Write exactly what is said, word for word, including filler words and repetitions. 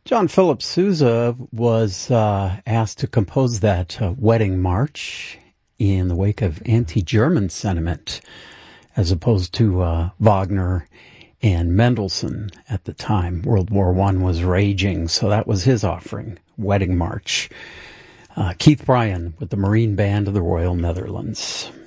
John Philip Sousa was uh, asked to compose that uh, wedding march in the wake of anti-German sentiment, as opposed to uh, Wagner and Mendelssohn at the time. World War One was raging, so that was his offering, Wedding March. Uh, Keith Bryan with the Marine Band of the Royal Netherlands.